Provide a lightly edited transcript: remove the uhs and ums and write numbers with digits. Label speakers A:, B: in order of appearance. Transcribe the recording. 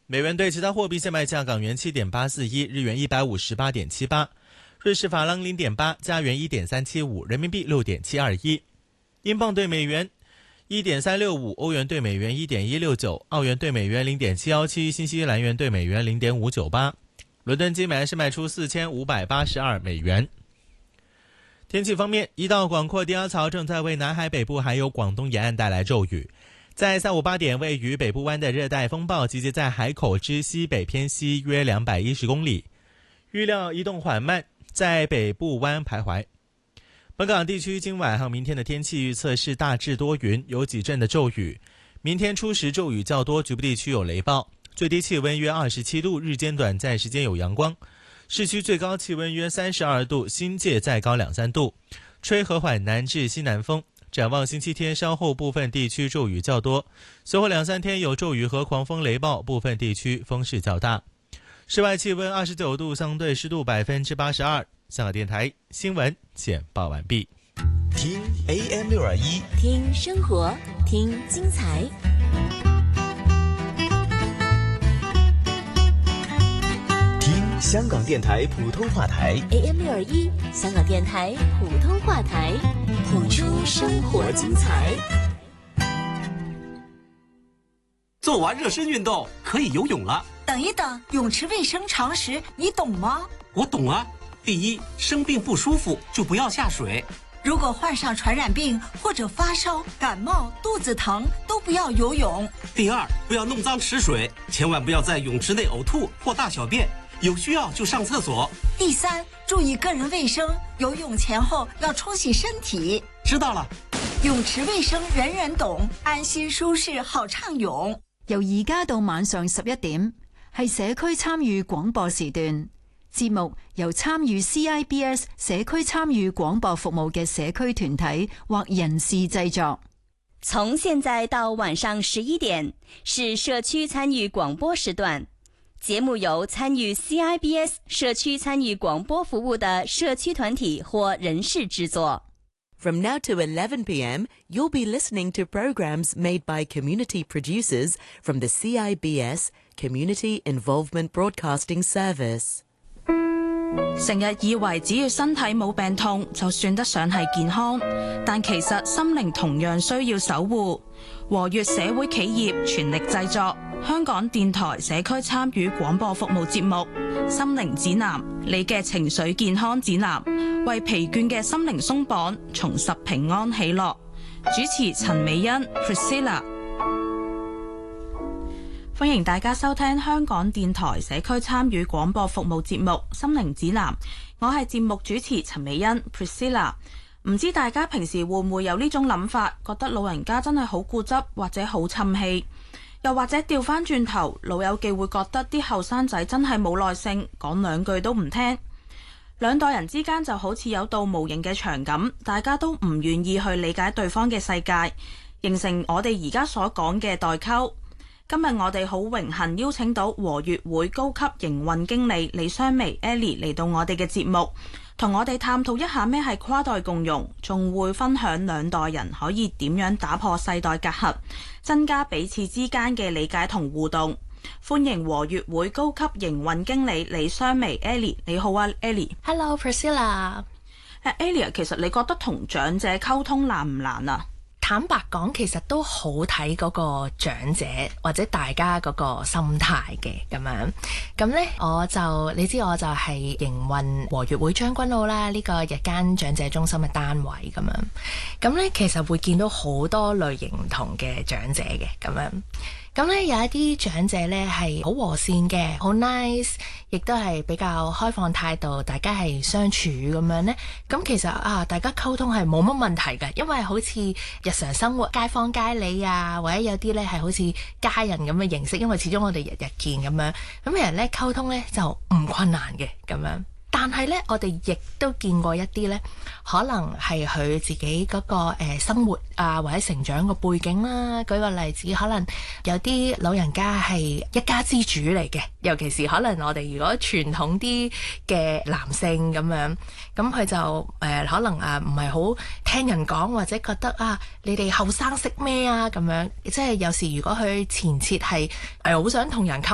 A: 美元对其他货币现卖价：港元7.841，日元158.78，瑞士法郎0.8，加元1.375，人民币6.721，英镑对美元1.365，欧元对美元1.169，澳元对美元0.717，新西兰元对美元0.598。伦敦金每安士卖出4582美元。天气方面，一道广阔低压槽正在为南海北部还有广东沿岸带来骤雨。在下午8点，位于北部湾的热带风暴集结在海口之西北偏西约210公里，预料移动缓慢，在北部湾徘徊。本港地区今晚和明天的天气预测是大致多云，有几阵的骤雨。明天初时骤雨较多，局部地区有雷暴。最低气温约27度，日间短暂时间有阳光。市区最高气温约32度，新界再高2-3度，吹和缓南至西南风。展望星期天稍后部分地区骤雨较多，随后2-3天有骤雨和狂风雷暴，部分地区风势较大。室外气温29度，相对湿度82%。香港电台新闻简报完毕。
B: 听 AM621，
C: 听生活，听精彩。
B: 听香港电台普通话台
C: AM621，香港电台普通话台，谱出生活精彩。
D: 做完热身运动可以游泳了。
E: 等一等，泳池卫生常识你懂吗？
D: 我懂啊。第一，生病不舒服就不要下水。
E: 如果患上传染病或者发烧、感冒、肚子疼，都不要游泳。
D: 第二，不要弄脏池水，千万不要在泳池内呕吐或大小便，有需要就上厕所。
E: 第三，注意个人卫生，游泳前後要沖洗身體。
D: 知道了。
E: 泳池衛生人人懂，安心舒適好暢泳。
F: 由而家到晚上11點，係社區參與廣播時段。節目由參與 CIBS 社區參與廣播服務嘅社區團體或人士製作。
G: 從現在到晚上11點是社區參與廣播時段，節目由參與 CIBS 社區參與廣播服務的社區團體或人士製作。
H: From now to 11 p.m., you'll be listening to programs made by community producers from the CIBS Community Involvement Broadcasting Service。
I: 成日以為只要身體冇病痛就算得上係健康，但其實心靈同樣需要守護。和悅社會企業全力製作香港電台社區參與廣播服務節目《心靈指南》，你嘅情緒健康指南，為疲倦嘅心靈鬆綁，重拾平安喜樂。主持陳美欣 Priscilla。歡迎大家收聽香港電台社區參與廣播服務節目《心靈指南》，我係節目主持陳美欣 Priscilla。唔知大家平時會唔會有呢種諗法，覺得老人家真係好固執或者好沉氣，又或者調翻轉頭，老友記會覺得啲後生仔真係冇耐性，講兩句都唔聽。兩代人之間就好似有道無形嘅牆咁，大家都唔願意去理解對方嘅世界，形成我哋而家所講嘅代溝。今日我哋好榮幸邀請到和悅會高級營運經理李雙薇 Ellie 嚟到我哋嘅節目，同我哋探討一下咩係跨代共融，仲會分享兩代人可以點樣打破世代隔閡，增加彼此之間嘅理解同互動。歡迎和悅會高級營運經理李雙薇 Ellie。你好啊 Ellie。
J: Hello Priscilla。
I: Ellie， 其實你覺得同長者溝通難唔難啊？
J: 坦白講，其實都好睇嗰個長者或者大家嗰個心態嘅咁樣。咁呢，你知我就係營運和悅會將軍澳啦，呢個日間長者中心嘅單位咁樣。咁呢，其實會見到好多類型唔同嘅長者嘅咁樣。咁呢，有一啲長者呢係好和善嘅，好 nice， 亦都係比較開放態度，大家係相處咁樣呢。咁其實大家溝通係冇乜問題嘅，因為好似日常生活街坊街里啊，或者有啲呢係好似家人咁嘅形式，因為始終我哋日日見咁樣，咁人呢溝通呢就唔困難嘅咁樣。但係呢，我哋亦都見過一啲呢，可能係佢自己嗰個生活啊，或者成長個背景啦。舉個例子，可能有啲老人家係一家之主嚟嘅，尤其是可能我哋如果傳統啲嘅男性咁樣，咁佢就可能唔係好聽人講，或者覺得你哋後生識咩啊咁樣。即係有時如果佢前設係好想同人溝